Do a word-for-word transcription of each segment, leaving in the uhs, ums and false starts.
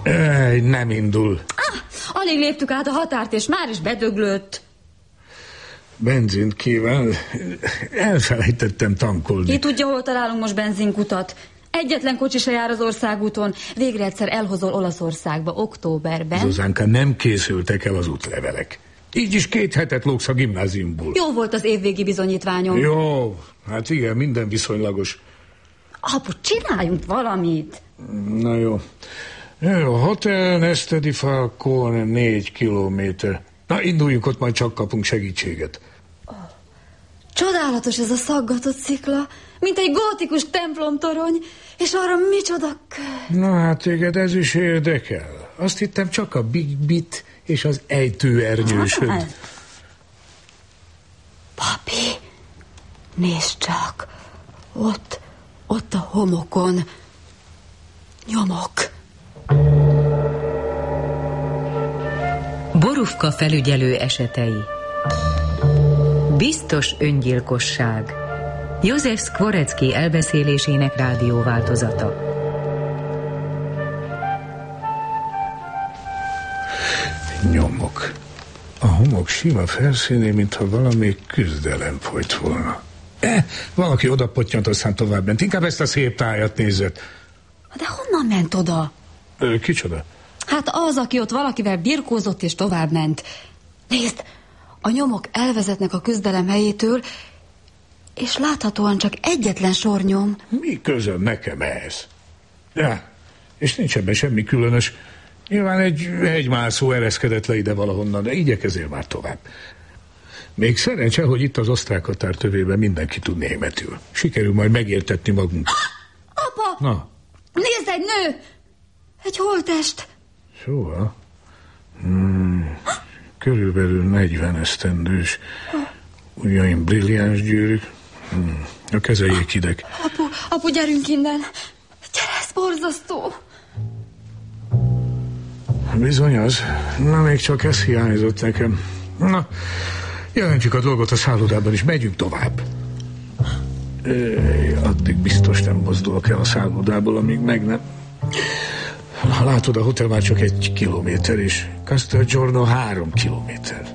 Ej, nem indul. Ah, alig léptük át a határt, és már is bedöglött. Benzint kíván. Elfelejtettem tankolni. Ki tudja, hol találunk most benzinkutat? Egyetlen kocsi se jár az országúton. Végre egyszer elhozol Olaszországba, októberben. Zuzánka, nem készültek el az útlevelek. Így is két hetet lógsz a gimnáziumból. Jó volt az évvégi bizonyítványom. Jó, hát igen, minden viszonylagos. Apu, csináljunk valamit. Na jó. Jó, a Hotel Nesta di Falcone négy kilométer. Na, induljunk, ott majd csak kapunk segítséget. Oh, csodálatos ez a szaggatott szikla, mint egy gótikus templomtorony, és arra micsoda kő. Na hát téged ez is érdekel. Azt hittem csak a Big Bit és az ejtőernyősöd. Hát. Papi, nézd csak, ott, ott a homokon nyomok. Borufka felügyelő esetei. Biztos öngyilkosság. József Szkvorecki elbeszélésének rádióváltozata. Nyomok. A homok sima felszínén, mintha valami küzdelem folyt volna. Eh, valaki oda pottyant, aztán tovább ment. Inkább ezt a szép tájat nézett. De honnan ment oda? Ö, kicsoda? Hát az, aki ott valakivel birkózott és tovább ment. Nézd, a nyomok elvezetnek a küzdelem helyétől, és láthatóan csak egyetlen sornyom. Mi közöm nekem ehhez? Ja, és nincs ebben semmi különös. Nyilván egy hegymászó ereszkedett le ide valahonnan, de igyekezzél már tovább. Még szerencse, hogy itt az osztrák határ tövében mindenki tud németül. Sikerül majd megértetni magunk. Apa! Na? Nézd, egy nő! Egy holttest! Szóval? Hmm, körülbelül negyven esztendős. Ugyan brilliáns gyűrűk. Hmm, a kezeljék ideg. Apu, apu, gyerünk innen! Gyere, ez borzasztó! Bizony az. Na, még csak ez hiányzott nekem. Na, jelentjük a dolgot a szállodában, és megyünk tovább. É, addig biztos nem mozdulok el a szállodából, amíg meg nem... Ha látod, a hotel már csak egy kilométer, és Castelgiorno három kilométer.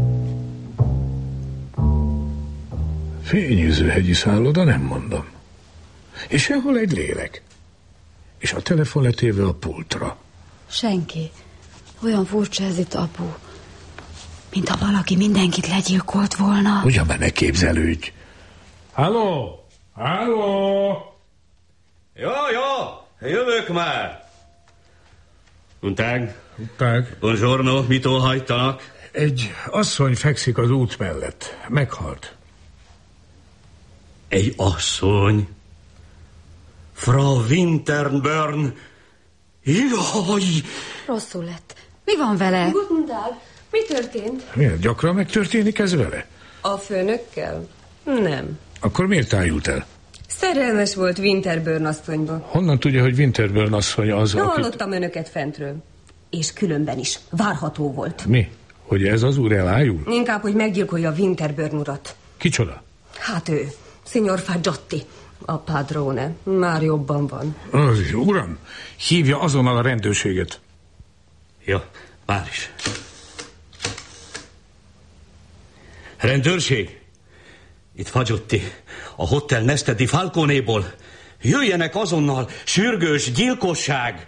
Fényűző hegyi szálloda, nem mondom. És sehol egy lélek. És a telefon letéve a pultra. Senki. Olyan furcsa ez itt, apu. Mintha valaki mindenkit legyilkolt volna. Ugyan már ne képzelődj. Halló? Halló? Jó, jó, jövök már. Guten Tag. Guten Tag. Buongiorno, mit óhajtanak? Egy asszony fekszik az út mellett. Meghalt. Egy asszony? Frau Winterburn? Jaj! Rosszul lett. Mi van vele? Guten Tag. Mi történt? Miért? Gyakran megtörténik ez vele? A főnökkel? Nem. Akkor miért tájult el? Szerelmes volt Winterburn asszonyba. Honnan tudja, hogy Winterburn asszony az, no, akit... hallottam önöket fentről. És különben is. Várható volt. Mi? Hogy ez az úr elájul? Inkább, hogy meggyilkolja Winterburn urat. Kicsoda? Hát ő. Signor Fagiotti. A padrone. Már jobban van. Az, uram, hívja azonnal a rendőrséget. Jó, várj is. Rendőrség? Itt Fagiotti, a Hotel Nesta di Falconéból. Jöjjenek azonnal, sürgős gyilkosság!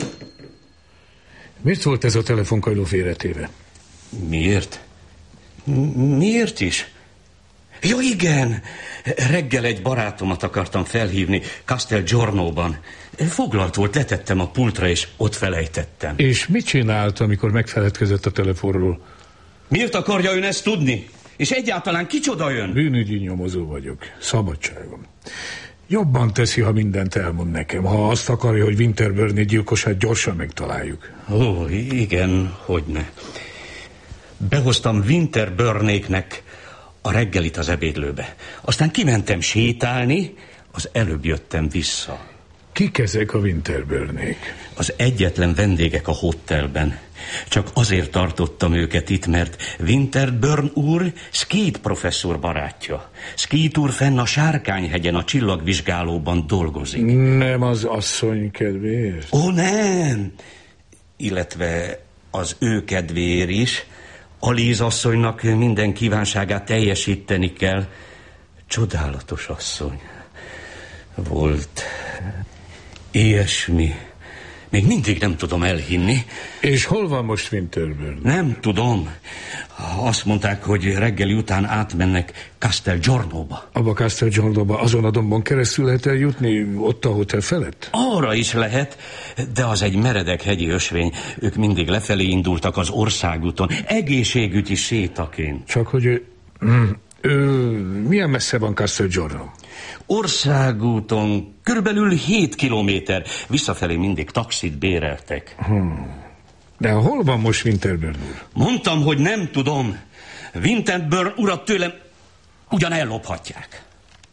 Miért volt ez a telefonkajló félretéve? Miért? Miért is? Jó, igen! Reggel egy barátomat akartam felhívni Castelgiornóban. Foglalt volt, letettem a pultra, és ott felejtettem. És mit csinált, amikor megfeledkezett a telefonról? Miért akarja ön ezt tudni? És egyáltalán kicsoda ön? Bűnügyi nyomozó vagyok. Szabadságom. Jobban teszi, ha mindent elmond nekem. Ha azt akarja, hogy Winterburn gyilkosát gyorsan megtaláljuk. Ó, igen, hogyne. Behoztam Winterburnéknek a reggelit az ebédlőbe. Aztán kimentem sétálni, az előbb jöttem vissza. Kik ezek a Winterburnék? Az egyetlen vendégek a hotelben. Csak azért tartottam őket itt, mert Winterburn úr Skeet professzor barátja. Skeet úr fenn a Sárkányhegyen a csillagvizsgálóban dolgozik. Nem az asszony kedvéért? Ó, nem! illetve az ő kedvéért is. Alice asszonynak minden kívánságát teljesíteni kell. Csodálatos asszony. Volt ilyesmi. Még mindig nem tudom elhinni. És hol van most Winterburn? Nem tudom. Azt mondták, hogy reggeli után átmennek Castelgiornoba. Abba Castelgiornoba azon a dombon keresztül lehet eljutni, ott a hotel felett? Arra is lehet, de az egy meredek hegyi ösvény. Ők mindig lefelé indultak az országúton, egészségügyi sétaként. Csak hogy ő, ő milyen messze van Castelgiorno? Országúton körülbelül hét kilométer. Visszafelé mindig taxit béreltek. Hmm. De hol van most Winterburn úr? Mondtam, hogy nem tudom. Winterburn urat tőlem ugyan ellophatják.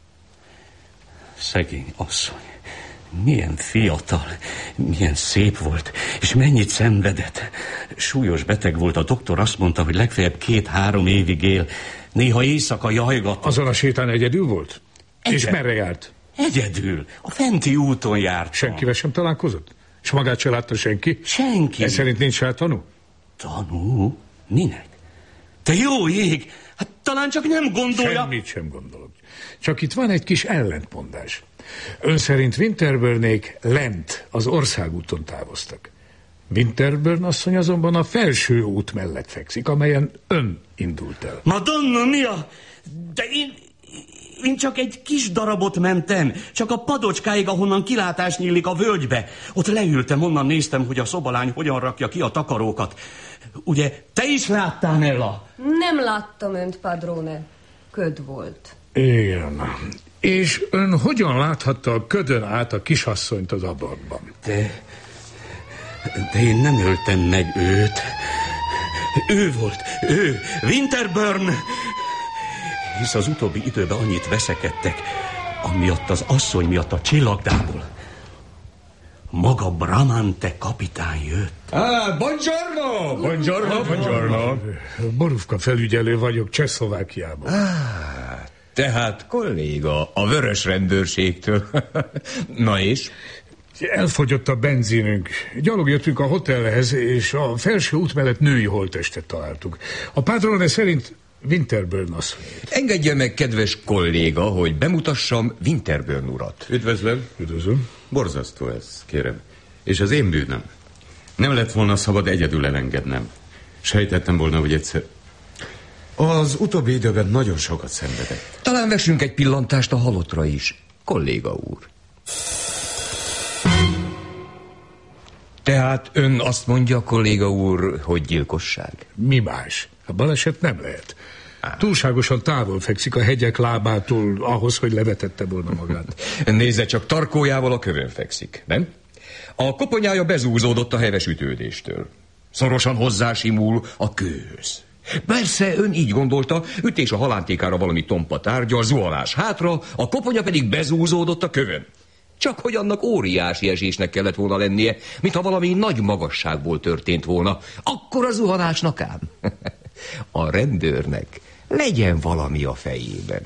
Szegény asszony. Milyen fiatal, milyen szép volt, és mennyit szenvedett. Súlyos beteg volt, a doktor azt mondta, hogy legfeljebb két-három évig él. Néha éjszaka jajgatott. Azon a sétán egyedül volt? Egyedül. És merre járt? Egyedül. A fenti úton járt. Senkivel sem találkozott? És magát se látta senki? Senki. Ez szerint nincs rá tanú? Tanú? Minek? Te jó ég! Hát talán csak nem gondolja... Semmit sem gondolok. Csak itt van egy kis ellentmondás. Ön szerint Winterburnék lent az országúton távoztak. Winterburn asszony azonban a felső út mellett fekszik, amelyen ön indult el. Madonna mia! De én... Én csak egy kis darabot mentem, csak a padocskáig, ahonnan kilátás nyílik a völgybe. Ott leültem, onnan néztem, hogy a szobalány hogyan rakja ki a takarókat. Ugye, te is láttál, Nella? Nem láttam önt, padrone. Köd volt. Igen. És ön hogyan láthatta a ködön át a kisasszonyt az ablakban? De... De én nem öltem meg őt. Ő volt, ő, Winterburn... Hisz az utóbbi időben annyit veszekedtek, amiatt az asszony miatt a csillagdából. Maga Bramante kapitány jött. Ah, buongiorno! Buongiorno, buongiorno. Borufka felügyelő vagyok Csehszlovákiában. Ah, tehát kolléga a vörös rendőrségtől. Na és? Elfogyott a benzinünk. Gyalog jöttünk a hotelhez, és a felső út mellett női holttestet találtuk. A padrone szerint Winterburn asszony. Engedje meg, kedves kolléga, hogy bemutassam Winterburn urat. Üdvözlöm. Üdvözlöm. Borzasztó ez, kérem. És az én bűnöm. Nem lett volna szabad egyedül elengednem. Sejtettem volna, hogy egyszer... Az utóbbi időben nagyon sokat szenvedett. Talán vessünk egy pillantást a halottra is, kolléga úr. Tehát ön azt mondja, kolléga úr, hogy gyilkosság? Mi más? A baleset nem lehet. Túlságosan távol fekszik a hegyek lábától ahhoz, hogy levetette volna magát. Nézze csak, tarkójával a kövön fekszik, nem? A koponyája bezúzódott a heves ütődéstől. Szorosan hozzásimul a kőhöz. Persze, ön így gondolta, ütés a halántékára valami tompa tárgyal, zuhanás hátra, a koponya pedig bezúzódott a kövön. Csak hogy annak óriási esésnek kellett volna lennie, mintha valami nagy magasságból történt volna. Akkor a zuhanásnak ám. A rendőrnek legyen valami a fejében.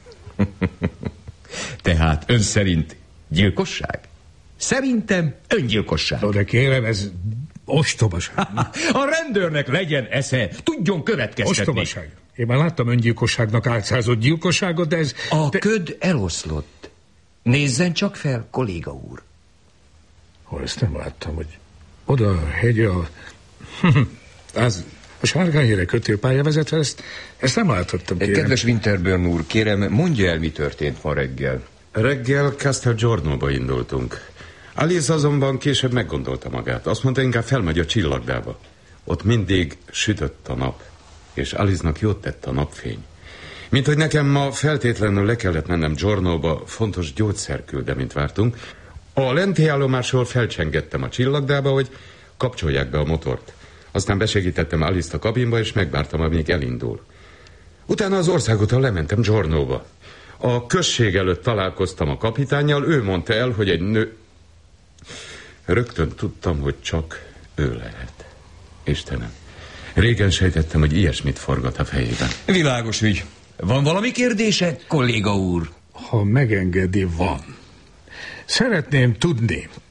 Tehát ön szerint gyilkosság? Szerintem öngyilkosság. No, de kérem, ez ostobaság. A rendőrnek legyen esze, tudjon következtetni. Ostobaság. Én már láttam öngyilkosságnak álcázott gyilkosságot, de ez... A de... köd eloszlott. Nézzen csak fel, kolléga úr. Hol, ezt nem láttam, hogy oda a hegy a... az... A Sárgányhére kötélpálya vezetve, ezt, ezt nem láthattam, kérem. Kedves Winterburn úr, kérem, mondja el, mi történt ma reggel. Reggel Castelgiornoba indultunk. Alice azonban később meggondolta magát. Azt mondta, inkább felmegy a csillagdába. Ott mindig sütött a nap, és Alice-nak jót tett a napfény. Mint hogy nekem ma feltétlenül le kellett mennem Giornóba, fontos gyógyszerküldeményt vártunk. A lenti állomásról felcsengettem a csillagdába, hogy kapcsolják be a motort. Aztán besegítettem Alice-t a kabinba, és megvártam, amíg elindul. Utána az országúton lementem Giornóba. A község előtt találkoztam a kapitánnyal, ő mondta el, hogy egy nő... Rögtön tudtam, hogy csak ő lehet. Istenem, régen sejtettem, hogy ilyesmit forgat a fejében. Világos ügy. Van valami kérdése, kolléga úr? Ha megengedi, van. Szeretném tudni,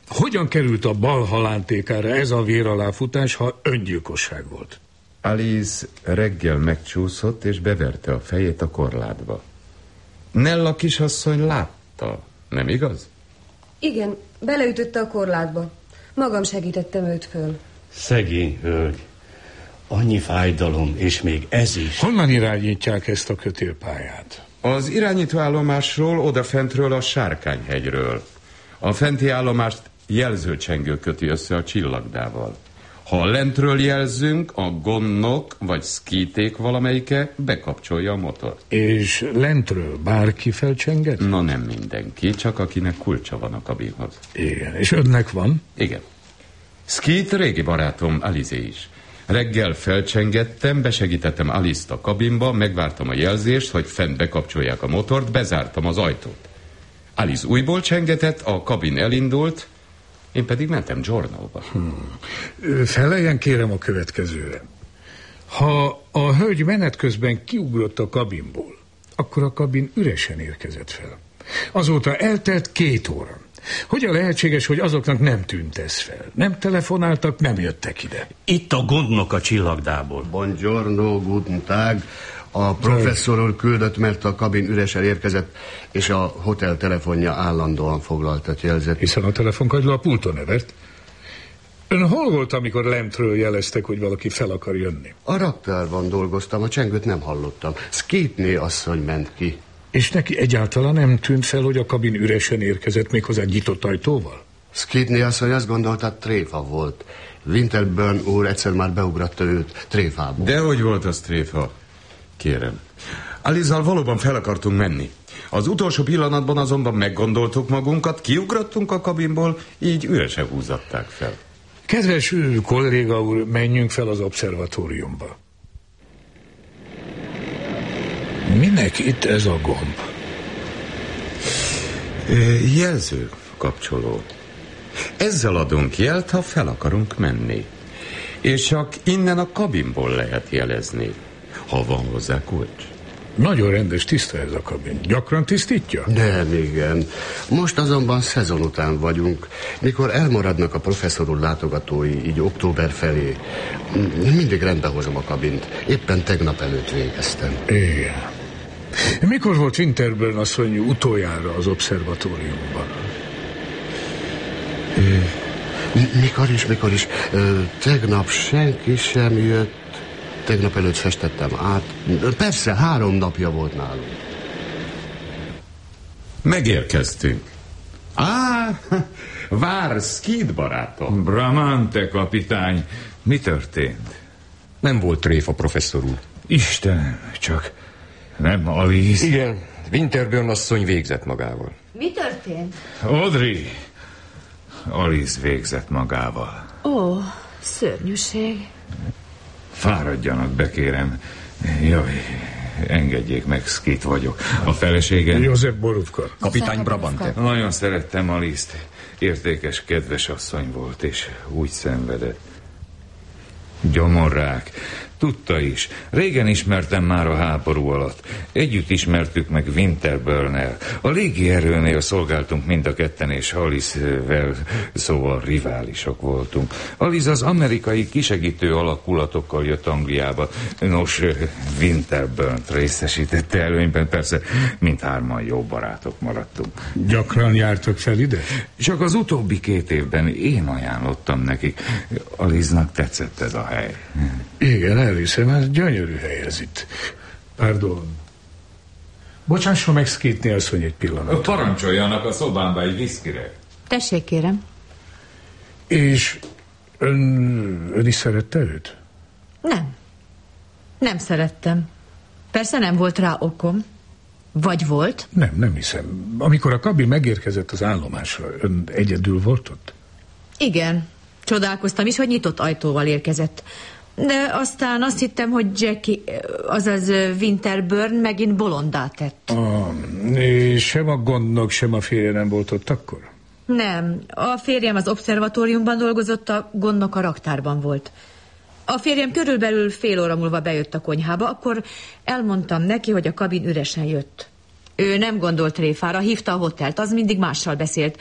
Hogyan került a bal halántékára ez a véraláfutás, ha öngyilkosság volt? Alice reggel megcsúszott, és beverte a fejét a korlátba. Nella kisasszony látta, nem igaz? Igen, beleütötte a korlátba. Magam segítettem őt föl. Szegény hölgy. Annyi fájdalom, és még ez is. Honnan irányítják ezt a kötélpályát? Az irányítóállomásról, odafentről a Sárkányhegyről. A fenti állomást jelzőcsengő köti össze a csillagdával. Ha lentről jelzünk, a gonnok vagy szkíték valamelyike bekapcsolja a motort. És lentről bárki felcsenget? Na nem mindenki, csak akinek kulcsa van a kabinhoz. Igen, és önnek van? Igen. Skeet régi barátom, Alice is. Reggel felcsengettem, besegítettem Alice-t a kabinba, megvártam a jelzést, hogy fent bekapcsolják a motort, bezártam az ajtót. Alice újból csengetett, a kabin elindult, én pedig mentem Giornóba. Hmm. Feleljen kérem a következőre. Ha a hölgy menet közben kiugrott a kabinból, akkor a kabin üresen érkezett fel. Azóta eltelt két óra. Hogyan lehetséges, hogy azoknak nem tűnt ez fel? Nem telefonáltak, nem jöttek ide. Itt a gondnok a csillagdából. Buongiorno, guten Tag. A professzor úr küldött, mert a kabin üresen érkezett, és a hotel telefonja állandóan foglaltat jelzett. Hiszen a telefonkagyló a pulton evert. Ön hol volt, amikor lentről jeleztek, hogy valaki fel akar jönni? A raktárban dolgoztam, a csengőt nem hallottam. Skeetné asszony ment ki. És neki egyáltalán nem tűnt fel, hogy a kabin üresen érkezett, méghozzá nyitott ajtóval? Skeetné asszony azt gondolta, tréfa volt. Winterburn úr egyszer már beugratta őt tréfából. Dehogy volt az tréfa? Kérem. Alizzal valóban fel akartunk menni. Az utolsó pillanatban azonban meggondoltuk magunkat, kiugrottunk a kabinból, így üresen húzatták fel. Kedves kolléga úr, menjünk fel az obszervatóriumba. Minek itt ez a gomb? Jelző kapcsoló. Ezzel adunk jelt, ha fel akarunk menni. És csak innen a kabinból lehet jelezni, ha van hozzá kulcs. Nagyon rendes, tiszta ez a kabin. Gyakran tisztítja? Nem, igen. Most azonban szezon után vagyunk. Mikor elmaradnak a professzor úr látogatói, így október felé, mindig rendbe hozom a kabint. Éppen tegnap előtt végeztem. Igen. Mikor volt Winterburn asszony utoljára az obszervatóriumban? Mikor is, mikor is. Tegnap senki sem jött. Tegnap előtt festettem át. Persze, három napja volt nálunk. Megérkeztünk. Á, vár, Skeet barátom. Bramante, kapitány. Mi történt? Nem volt tréfa, professzor úr. Istenem, csak nem Alice. Igen, Winterburn asszony végzett magával. Mi történt? Audrey. Alice végzett magával. Ó, szörnyűség. Fáradjanak be, kérem. Jaj, engedjék meg, Skeet vagyok. A feleségem... József Borufka. Kapitány Brabante. Nagyon szerettem Alice-t. Értékes, kedves asszony volt, és úgy szenvedett. Gyomorrák. Tudta is. Régen ismertem már a háború alatt. Együtt ismertük meg Winterburn-nel. A légierőnél szolgáltunk mind a ketten, és Alice-vel, szóval riválisok voltunk. Alice az amerikai kisegítő alakulatokkal jött Angliába. Nos, Winterburn-t részesítette előnyben, persze mindhárman jó barátok maradtunk. Gyakran jártak fel ide? Csak az utóbbi két évben én ajánlottam nekik. Alice-nak tetszett ez a hely. Igen, elhiszem, ez gyönyörű hely ez itt. Pardon. Bocsásson meg, Skeetné asszony, egy pillanat. Parancsoljanak a szobámba egy viszkire. Tessék, kérem. És ön, ön is szerette őt? Nem. Nem szerettem. Persze nem volt rá okom. Vagy volt? Nem, nem hiszem. Amikor a kabin megérkezett az állomásra, ön egyedül volt ott? Igen. Csodálkoztam is, hogy nyitott ajtóval érkezett. De aztán azt hittem, hogy Jackie, azaz Winterburn megint bolondá tett. Ah, és sem a gondnok, sem a férje nem volt ott akkor? Nem. A férjem az obszervatóriumban dolgozott, a gondnok a raktárban volt. A férjem körülbelül fél óra múlva bejött a konyhába, akkor elmondtam neki, hogy a kabin üresen jött. Ő nem gondolt tréfára, hívta a hotelt, az mindig mással beszélt.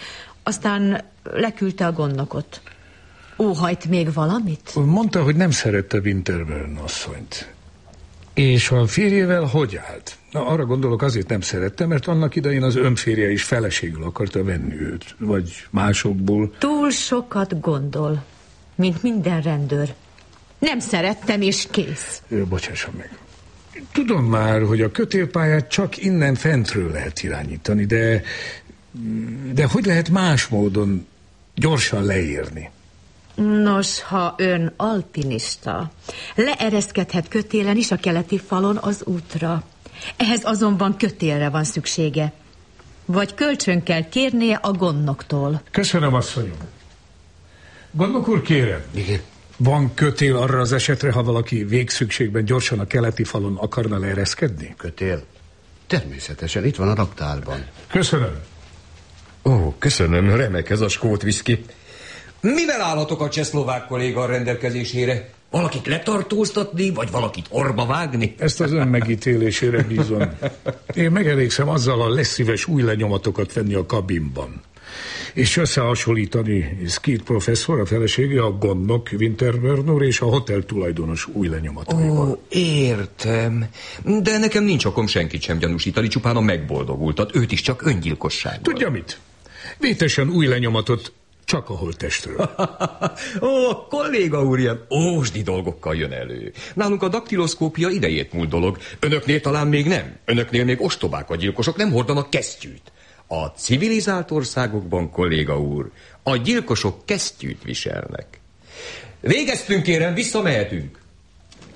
aztán leküldte a gondnokot. Óhajt még valamit? Mondta, hogy nem szerette Winterburn asszonyt. És a férjével hogy állt? Na, arra gondolok, azért nem szerette, mert annak idején az önférje is feleségül akarta venni őt, vagy másokból. Túl sokat gondol, mint minden rendőr. Nem szerettem, és kész. Bocsásson meg. Tudom már, hogy a kötélpályát csak innen fentről lehet irányítani, de, de hogy lehet más módon gyorsan leírni? Nos, ha ön alpinista, leereszkedhet kötélen is a keleti falon az útra. Ehhez azonban kötélre van szüksége. Vagy kölcsön kell kérnie a gondnoktól. Köszönöm, asszonyom. Gondnok úr, kérem. Igen. Van kötél arra az esetre, ha valaki végszükségben gyorsan a keleti falon akarna leereszkedni? Kötél? Természetesen, itt van a raktárban. Köszönöm. Ó, köszönöm, remek ez a skót viszki. Mivel állhatok a csehszlovák kolléga rendelkezésére? Valakit letartóztatni, vagy valakit orba vágni? Ezt az ön megítélésére bízom. Én megelégszem azzal, ha lesz szíves új lenyomatokat venni a kabinban. És összehasonlítani Skeet professzor, a felesége, a gondnok Winterburn úr és a hotel tulajdonos új lenyomataival. Ó, értem. De nekem nincs okom senkit sem gyanúsítani, csupán a megboldogultat. Őt is csak öngyilkossággal. Tudja mit? Vétesen új lenyomatot csak a holttestről. Ó, a kolléga úr ilyen ósdi dolgokkal jön elő. Nálunk a daktiloszkópia idejét múlt dolog. Önöknél talán még nem. Önöknél még ostobák a gyilkosok, nem hordanak kesztyűt. A civilizált országokban, kolléga úr, a gyilkosok kesztyűt viselnek. Végeztünk, kérem, visszamehetünk.